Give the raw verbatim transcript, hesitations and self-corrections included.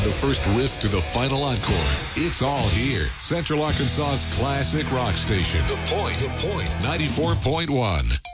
the first riff to the final encore. It's all here. Central Arkansas's classic rock station. The Point. The Point. ninety-four point one.